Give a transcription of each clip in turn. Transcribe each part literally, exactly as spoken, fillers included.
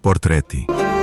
Portreti.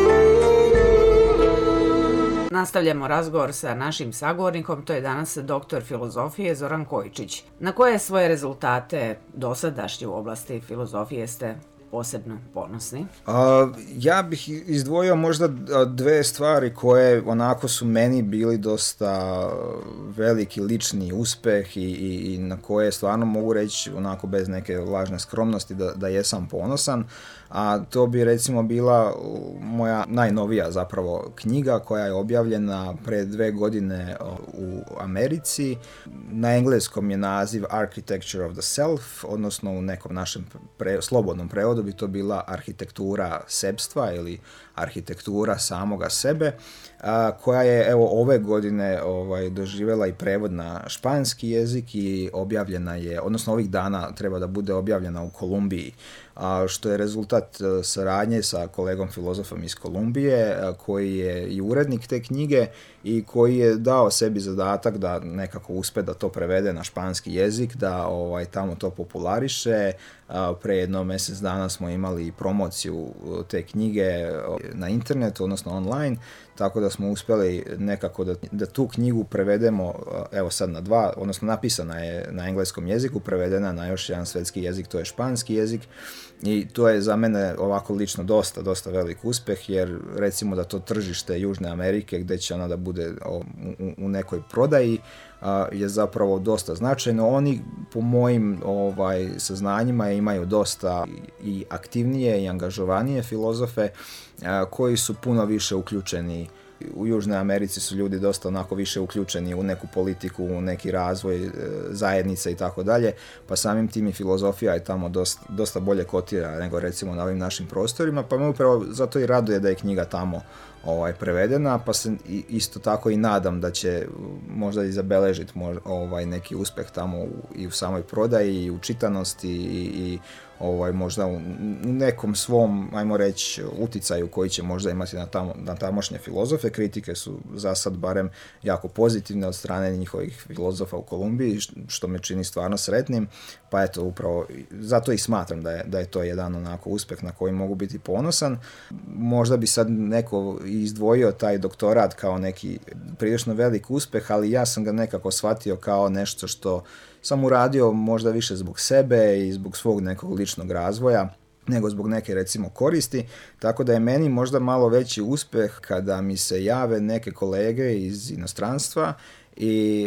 Nastavljamo razgovor sa našim sagovornikom, to je danas doktor filozofije Zoran Kojičić. Na koje svoje rezultate dosadašnje u oblasti filozofije ste posebno ponosni? A, ja bih izdvojio možda dve stvari koje onako su meni bili dosta veliki lični uspeh i, i, i na koje stvarno mogu reći onako bez neke lažne skromnosti da, da jesam ponosan. A to bi recimo bila moja najnovija zapravo knjiga koja je objavljena pre dve godine u Americi. Na engleskom je naziv Architecture of the Self, odnosno u nekom našem pre, slobodnom prevodu bi to bila arhitektura sebstva ili arhitektura samoga sebe, a, koja je evo ove godine ovaj, doživjela i prevod na španski jezik i objavljena je, odnosno ovih dana treba da bude objavljena u Kolumbiji, a, što je rezultat saradnje sa kolegom filozofom iz Kolumbije, a, koji je i urednik te knjige i koji je dao sebi zadatak da nekako uspe da to prevede na španski jezik, da ovaj, tamo to populariše. A, pre jedno mjesec dana smo imali promociju te knjige na internetu, odnosno online, tako da smo uspjeli nekako da, da tu knjigu prevedemo, evo sad na dva, odnosno napisana je na engleskom jeziku, prevedena na još jedan svetski jezik, to je španski jezik, i to je za mene ovako lično dosta, dosta velik uspeh, jer recimo da to tržište Južne Amerike, gdje će ona da bude u, u nekoj prodaji, je zapravo dosta značajno. Oni po mojim ovaj, saznanjima imaju dosta i aktivnije i angažovanije filozofe koji su puno više uključeni. U Južnoj Americi su ljudi dosta onako više uključeni u neku politiku, u neki razvoj zajednice i tako dalje, pa samim tim i filozofija je tamo dosta, dosta bolje kotira nego recimo na ovim našim prostorima, pa me upravo zato i raduje da je knjiga tamo ovaj, prevedena, pa se isto tako i nadam da će možda i zabeležiti ovaj, neki uspeh tamo u, i u samoj prodaji i u čitanosti i, i ovaj, možda u nekom svom, ajmo reći, uticaju koji će možda imati na, tamo, na tamošnje filozofe. Kritike su za sad barem jako pozitivne od strane njihovih filozofa u Kolumbiji, što me čini stvarno sretnim, pa eto, upravo zato i smatram da je, da je to jedan onako uspeh na koji mogu biti ponosan. Možda bi sad neko izdvojio taj doktorat kao neki prilično velik uspeh, ali ja sam ga nekako shvatio kao nešto što sam uradio možda više zbog sebe i zbog svog nekog ličnog razvoja, nego zbog neke recimo koristi, tako da je meni možda malo veći uspeh kada mi se jave neke kolege iz inostranstva i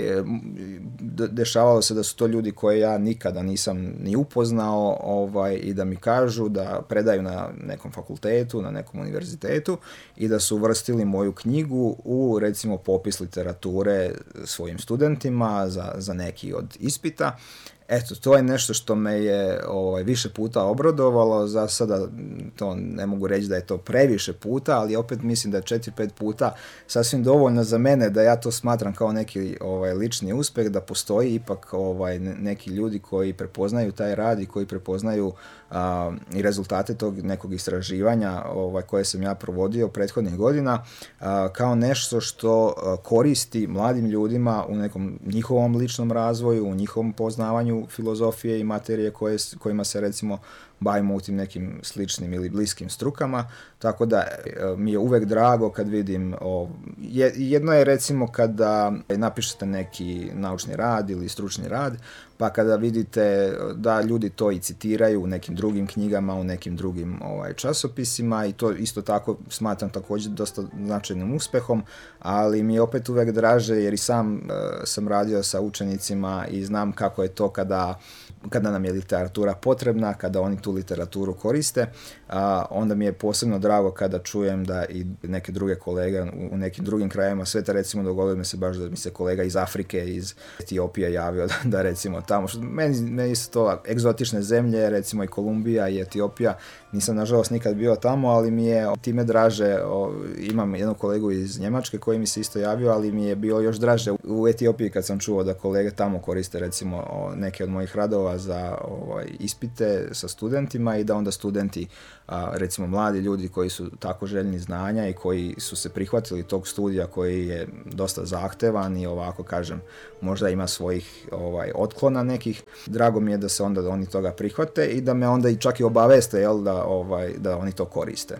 dešavalo se da su to ljudi koje ja nikada nisam ni upoznao ovaj, i da mi kažu da predaju na nekom fakultetu, na nekom univerzitetu i da su uvrstili moju knjigu u recimo popis literature svojim studentima za, za neki od ispita. Eto, to je nešto što me je ovaj, više puta obradovalo. Za sada to ne mogu reći da je to previše puta, ali opet mislim da je četiri pet puta sasvim dovoljno za mene da ja to smatram kao neki ovaj, lični uspeh, da postoji ipak ovaj, neki ljudi koji prepoznaju taj rad i koji prepoznaju a, i rezultate tog nekog istraživanja ovaj, koje sam ja provodio prethodnih godina a, kao nešto što a, koristi mladim ljudima u nekom njihovom ličnom razvoju, u njihovom poznavanju filozofije i materije koje, kojima se recimo bavimo u tim nekim sličnim ili bliskim strukama, tako da mi je uvek drago kad vidim, o, jedno je recimo kada napišete neki naučni rad ili stručni rad, pa kada vidite da ljudi to i citiraju u nekim drugim knjigama, u nekim drugim ovaj, časopisima, i to isto tako smatram također dosta značajnim uspehom, ali mi je opet uvek draže jer i sam uh, sam radio sa učenicima i znam kako je to kada kada nam je literatura potrebna, kada oni tu literaturu koriste, a, onda mi je posebno drago kada čujem da i neke druge kolege u, u nekim drugim krajevima sveta, recimo dogodilo mi se baš da mi se kolega iz Afrike, iz Etiopije javio da, da recimo tamo, što, meni, meni su to egzotične zemlje, recimo i Kolumbija i Etiopija, nisam nažalost nikad bio tamo, ali mi je time draže, o, imam jednog kolegu iz Njemačke koji mi se isto javio, ali mi je bilo još draže u Etiopiji kad sam čuo da kolege tamo koriste recimo o, neke od mojih radova za ovaj, ispite sa studentima i da onda studenti, a, recimo mladi ljudi koji su tako željni znanja i koji su se prihvatili tog studija koji je dosta zahtevan i ovako kažem možda ima svojih ovaj, otklona nekih, drago mi je da se onda da oni toga prihvate i da me onda i čak i obaveste, jel, da, ovaj, da oni to koriste.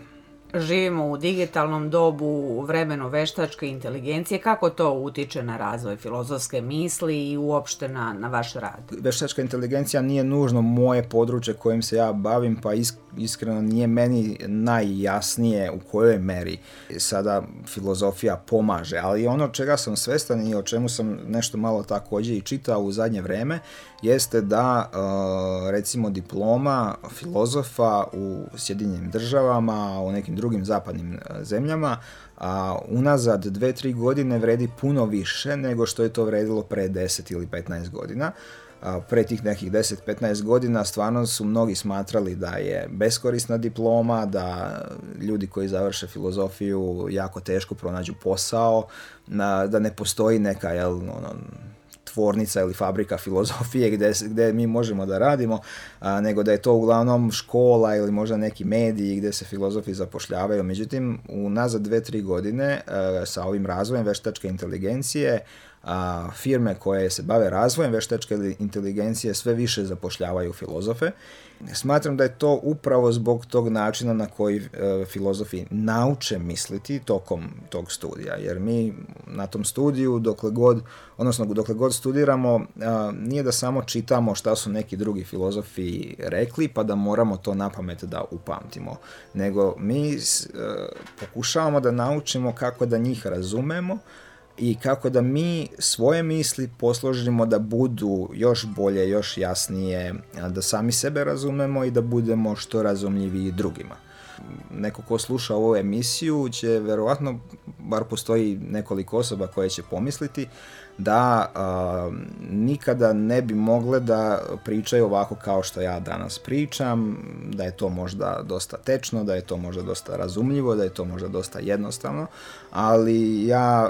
živimo u digitalnom dobu, u vremenu veštačke inteligencije. Kako to utiče na razvoj filozofske misli i uopšte na, na vaš rad? Veštačka inteligencija nije nužno moje područje kojim se ja bavim, pa iskreno nije meni najjasnije u kojoj meri sada filozofija pomaže, ali ono čega sam svestan i o čemu sam nešto malo također i čitao u zadnje vreme, jeste da recimo diploma filozofa u Sjedinjenim državama, u nekim drugim zapadnim zemljama, a unazad dve tri godine vredi puno više nego što je to vredilo pre deset ili petnaest godina. A pre tih nekih deset petnaest godina stvarno su mnogi smatrali da je beskorisna diploma, da ljudi koji završe filozofiju jako teško pronađu posao, da ne postoji neka, jel, ono, tvornica ili fabrika filozofije gdje, gdje mi možemo da radimo, a, nego da je to uglavnom škola ili možda neki mediji gdje se filozofi zapošljavaju. Međutim, unazad dve tri godine a, sa ovim razvojem veštačke inteligencije, a, firme koje se bave razvojem veštačke inteligencije sve više zapošljavaju filozofe. Smatram da je to upravo zbog tog načina na koji e, filozofi nauče misliti tokom tog studija, jer mi na tom studiju dokle god, odnosno dokle god studiramo, a, nije da samo čitamo šta su neki drugi filozofi rekli pa da moramo to napamet da upamtimo, nego mi e, pokušavamo da naučimo kako da njih razumemo i kako da mi svoje misli posložimo da budu još bolje, još jasnije, da sami sebe razumemo i da budemo što razumljiviji drugima. Neko ko sluša ovu emisiju će verovatno, bar postoji nekoliko osoba koje će pomisliti da a, nikada ne bi mogle da pričaju ovako kao što ja danas pričam, da je to možda dosta tečno, da je to možda dosta razumljivo, da je to možda dosta jednostavno, ali ja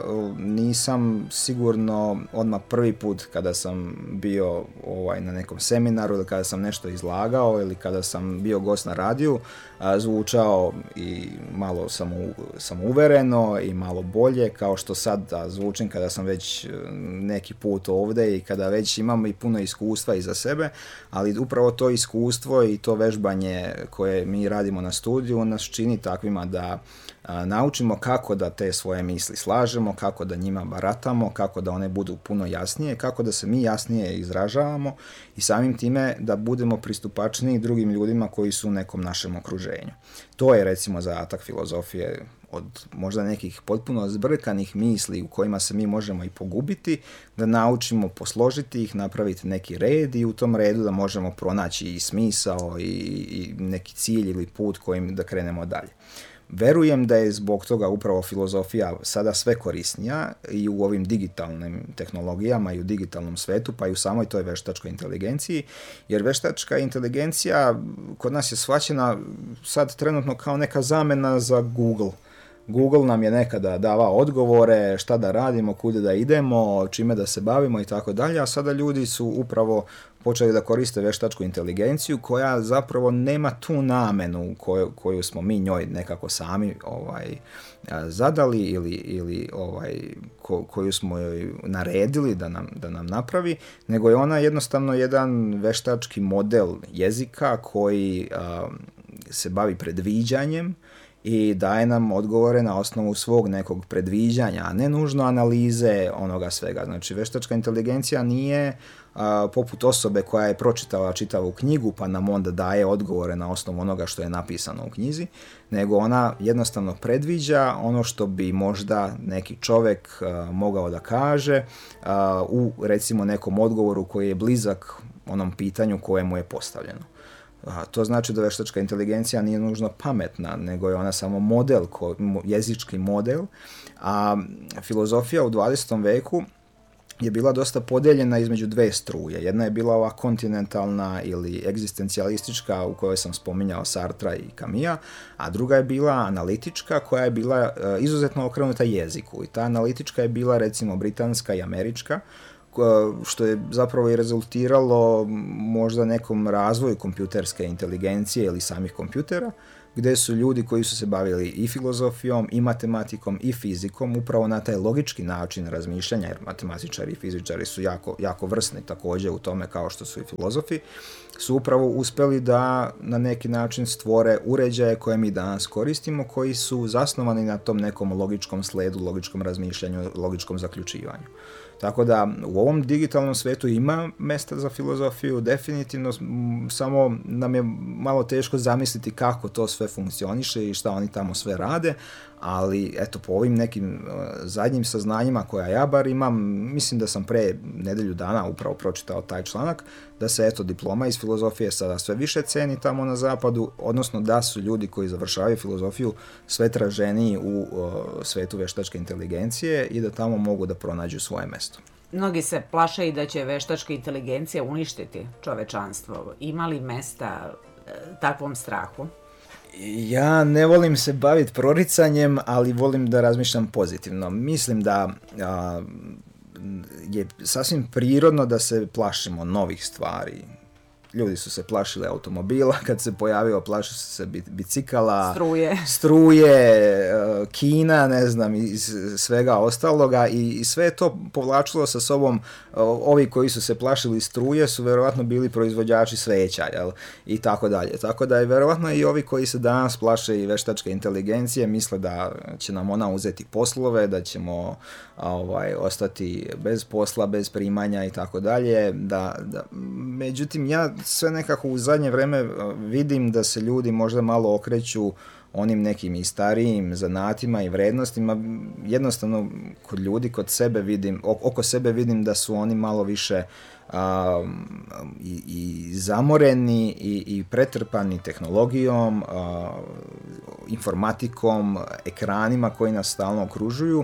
nisam sigurno odmah prvi put kada sam bio ovaj, na nekom seminaru ili kada sam nešto izlagao ili kada sam bio gost na radiju, a, zvučao i malo samou, samouvereno i malo bolje kao što sad a, zvučim kada sam već neki put ovdje i kada već imam i puno iskustva iza sebe, ali upravo to iskustvo i to vežbanje koje mi radimo na studiju nas čini takvima da a, naučimo kako da te svoje misli slažemo, kako da njima baratamo, kako da one budu puno jasnije, kako da se mi jasnije izražavamo i samim time da budemo pristupačniji drugim ljudima koji su u nekom našem okruženju. To je recimo zadatak filozofije, od možda nekih potpuno zbrkanih misli u kojima se mi možemo i pogubiti, da naučimo posložiti ih, napraviti neki red i u tom redu da možemo pronaći i smisao i, i neki cilj ili put kojim da krenemo dalje. Verujem da je zbog toga upravo filozofija sada sve korisnija i u ovim digitalnim tehnologijama i u digitalnom svetu, pa i u samoj toj veštačkoj inteligenciji, jer veštačka inteligencija kod nas je shvaćena sad trenutno kao neka zamena za Google. Google nam je nekada davao odgovore, šta da radimo, kuda da idemo, čime da se bavimo i tako dalje, a sada ljudi su upravo počeli da koriste veštačku inteligenciju koja zapravo nema tu namenu koju, koju smo mi njoj nekako sami ovaj, zadali ili, ili ovaj, ko, koju smo joj naredili da nam, da nam napravi, nego je ona jednostavno jedan veštački model jezika koji a, se bavi predviđanjem i daje nam odgovore na osnovu svog nekog predviđanja, a ne nužno analize onoga svega. Znači, veštačka inteligencija nije a, poput osobe koja je pročitala čitavu knjigu pa nam onda daje odgovore na osnovu onoga što je napisano u knjizi, nego ona jednostavno predviđa ono što bi možda neki čovjek a, mogao da kaže a, u recimo nekom odgovoru koji je blizak onom pitanju koje mu je postavljeno. A, to znači da veštačka inteligencija nije nužno pametna, nego je ona samo model, ko, jezički model, a filozofija u dvadesetom veku je bila dosta podeljena između dve struje. Jedna je bila ova kontinentalna ili egzistencijalistička u kojoj sam spominjao Sartra i Camusa, a druga je bila analitička koja je bila e, izuzetno okrenuta jeziku. I ta analitička je bila recimo britanska i američka, što je zapravo i rezultiralo možda nekom razvoju kompjuterske inteligencije ili samih kompjutera, gdje su ljudi koji su se bavili i filozofijom, i matematikom, i fizikom, upravo na taj logički način razmišljanja, jer matematičari i fizičari su jako, jako vrsni također u tome kao što su i filozofi, su upravo uspjeli da na neki način stvore uređaje koje mi danas koristimo, koji su zasnovani na tom nekom logičkom sledu, logičkom razmišljanju, logičkom zaključivanju. Tako da u ovom digitalnom svijetu ima mjesta za filozofiju, definitivno, samo nam je malo teško zamisliti kako to sve funkcioniše i šta oni tamo sve rade, ali eto, po ovim nekim uh, zadnjim saznanjima koja ja bar imam, mislim da sam pre nedelju dana upravo pročitao taj članak, da se eto diploma iz filozofije sada sve više ceni tamo na zapadu, odnosno da su ljudi koji završavaju filozofiju sve traženiji u uh, svetu veštačke inteligencije i da tamo mogu da pronađu svoje mesto. Mnogi se plaše i da će veštačka inteligencija uništiti čovečanstvo. Ima li mesta e, takvom strahu? Ja ne volim se baviti proricanjem, ali volim da razmišljam pozitivno. Mislim da a, je sasvim prirodno da se plašimo novih stvari. Ljudi su se plašili automobila, kad se pojavio plašili su se bicikala, struje, struje Kina, ne znam, i svega ostaloga i sve je to povlačilo sa sobom. Ovi koji su se plašili struje su verovatno bili proizvođači sveća, jel? I tako dalje. Tako da je verovatno i ovi koji se danas plaše i veštačke inteligencije misle da će nam ona uzeti poslove, da ćemo ovaj, ostati bez posla, bez primanja i tako dalje. Da, da, međutim, ja sve nekako u zadnje vreme vidim da se ljudi možda malo okreću onim nekim i starijim zanatima i vrednostima. Jednostavno kod ljudi, kod sebe vidim, oko sebe vidim da su oni malo više a, i, i zamoreni i, i pretrpani tehnologijom, a, informatikom, ekranima koji nas stalno okružuju.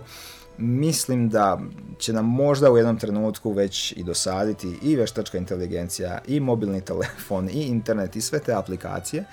Mislim da će nam možda u jednom trenutku već i dosaditi i veštačka inteligencija, i mobilni telefon, i internet, i sve te aplikacije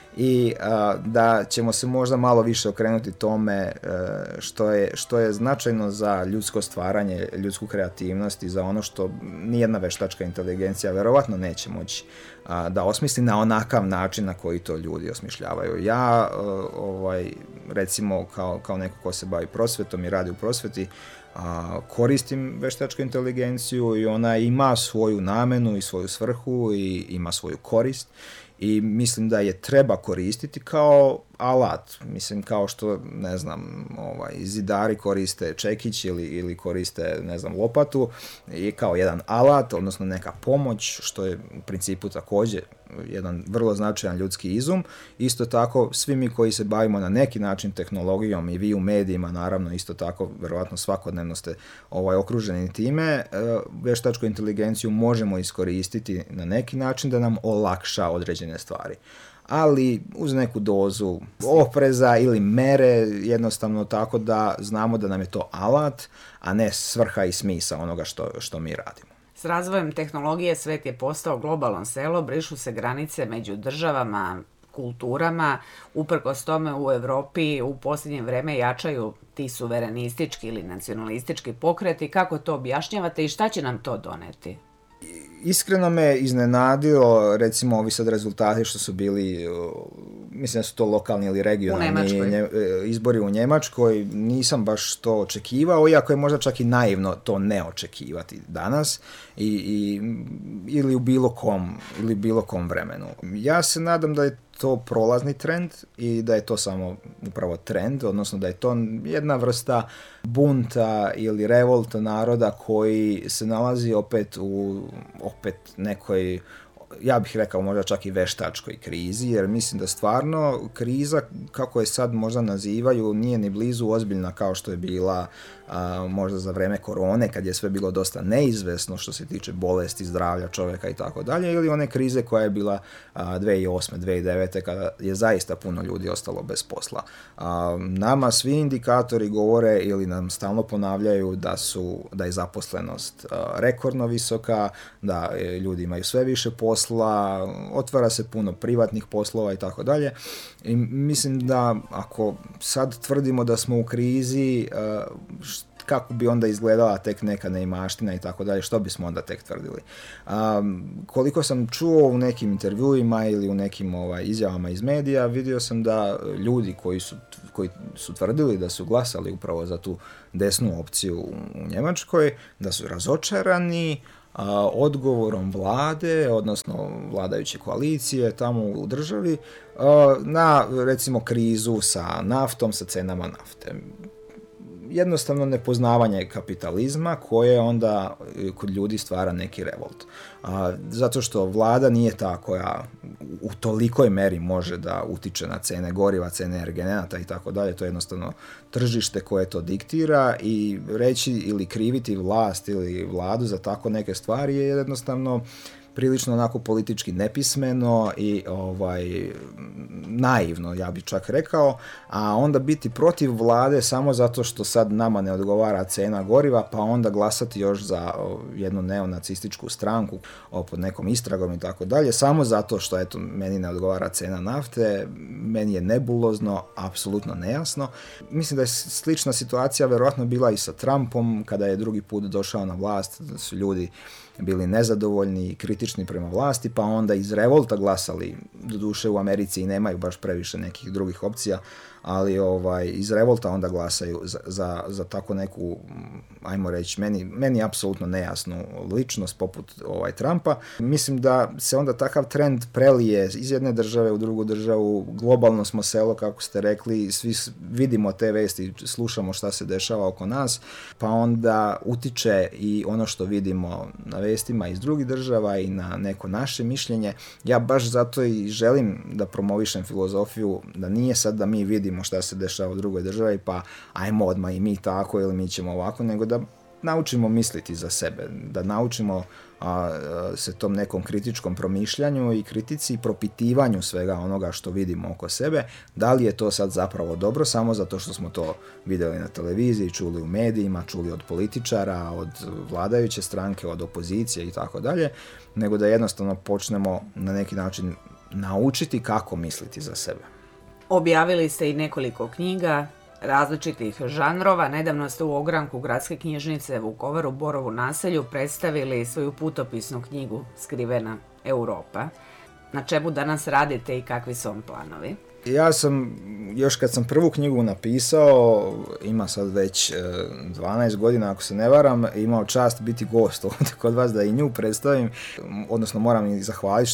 i a, da ćemo se možda malo više okrenuti tome a, što je, što je značajno za ljudsko stvaranje, ljudsku kreativnost i za ono što nijedna veštačka inteligencija verovatno neće moći a, da osmisli na onakav način na koji to ljudi osmišljavaju. Ja, a, ovaj, recimo, kao, kao neko ko se bavi prosvetom i radi u prosveti, a, koristim veštačku inteligenciju i ona ima svoju namenu i svoju svrhu i ima svoju korist. I mislim da je treba koristiti kao alat, mislim kao što, ne znam, ovaj, zidari koriste čekić ili, ili koriste, ne znam, lopatu i kao jedan alat, odnosno neka pomoć, što je u principu također jedan vrlo značajan ljudski izum. Isto tako, svi mi koji se bavimo na neki način tehnologijom i vi u medijima, naravno, isto tako, verovatno svakodnevno ste ovaj, okruženi time, veštačku inteligenciju možemo iskoristiti na neki način da nam olakša određene stvari. Ali uz neku dozu opreza ili mere, jednostavno tako da znamo da nam je to alat, a ne svrha i smisao onoga što, što mi radimo. S razvojem tehnologije svet je postao globalno selo, brišu se granice među državama, kulturama, uprkos tome u Evropi u posljednje vreme jačaju ti suverenistički ili nacionalistički pokreti. Kako to objašnjavate i šta će nam to doneti? Iskreno me iznenadilo, recimo, ovi sad rezultati što su bili, mislim da su to lokalni ili regionalni nje, izbori u Njemačkoj, nisam baš to očekivao, iako je možda čak i naivno to ne očekivati danas i, i, ili u bilo kom, ili bilo kom vremenu. Ja se nadam da je to prolazni trend i da je to samo upravo trend, odnosno da je to jedna vrsta bunta ili revolta naroda koji se nalazi opet u opet nekoj, ja bih rekao možda čak i veštačkoj krizi, jer mislim da stvarno kriza, kako je sad možda nazivaju, nije ni blizu ozbiljna kao što je bila a, možda za vreme korone, kad je sve bilo dosta neizvesno što se tiče bolesti, zdravlja čovjeka i tako dalje, ili one krize koja je bila a, dvije tisuće osme. dvije tisuće devete. kada je zaista puno ljudi ostalo bez posla. A, nama svi indikatori govore ili nam stalno ponavljaju da su da je zaposlenost a, rekordno visoka, da je, ljudi imaju sve više posla, otvara se puno privatnih poslova i tako dalje. I mislim da ako sad tvrdimo da smo u krizi, kako bi onda izgledala tek neka neimaština i tako dalje, što bismo onda tek tvrdili. Um, koliko sam čuo u nekim intervjuima ili u nekim ovaj, izjavama iz medija, vidio sam da ljudi koji su, koji su tvrdili da su glasali upravo za tu desnu opciju u Njemačkoj, da su razočarani a, odgovorom vlade, odnosno vladajuće koalicije tamo u državi, a, na recimo krizu sa naftom, sa cenama nafte. Jednostavno nepoznavanje kapitalizma koje onda kod ljudi stvara neki revolt. A, zato što vlada nije ta koja u tolikoj meri može da utiče na cene goriva, cene energenata i tako dalje. To je jednostavno tržište koje to diktira i reći ili kriviti vlast ili vladu za tako neke stvari je jednostavno prilično onako politički nepismeno i ovaj naivno, ja bih čak rekao, a onda biti protiv vlade samo zato što sad nama ne odgovara cena goriva, pa onda glasati još za jednu neonacističku stranku pod nekom istragom i tako dalje, samo zato što eto meni ne odgovara cena nafte, meni je nebulozno, apsolutno nejasno. Mislim da je slična situacija vjerojatno bila i sa Trumpom kada je drugi put došao na vlast, da su ljudi bili nezadovoljni i kritični prema vlasti, pa onda iz revolta glasali, doduše u Americi i nemaju baš previše nekih drugih opcija, ali ovaj, iz revolta onda glasaju za, za, za tako neku, ajmo reći, meni, meni apsolutno nejasnu ličnost poput ovaj, Trumpa. Mislim da se onda takav trend prelije iz jedne države u drugu državu, globalno smo selo, kako ste rekli, svi vidimo te vesti, slušamo šta se dešava oko nas, pa onda utiče i ono što vidimo na vestima iz drugih država i na neko naše mišljenje. Ja baš zato i želim da promovišem filozofiju, da nije sad da mi vidimo šta se dešava u drugoj državi, pa ajmo odmah i mi tako ili mi ćemo ovako, nego da naučimo misliti za sebe, da naučimo a, a, se tom nekom kritičkom promišljanju i kritici i propitivanju svega onoga što vidimo oko sebe, da li je to sad zapravo dobro samo zato što smo to vidjeli na televiziji, čuli u medijima, čuli od političara, od vladajuće stranke, od opozicije i tako dalje, nego da jednostavno počnemo na neki način naučiti kako misliti za sebe. Objavili ste i nekoliko knjiga različitih žanrova. Nedavno ste u ogranku Gradske knjižnice Vukovar u Borovu naselju predstavili svoju putopisnu knjigu Skrivena Europa. Na čemu danas radite i kakvi su vam planovi? Ja sam, još kad sam prvu knjigu napisao, ima sad već dvanaest godina ako se ne varam, imao čast biti gost ovdje kod vas da i nju predstavim, odnosno moram i zahvaliti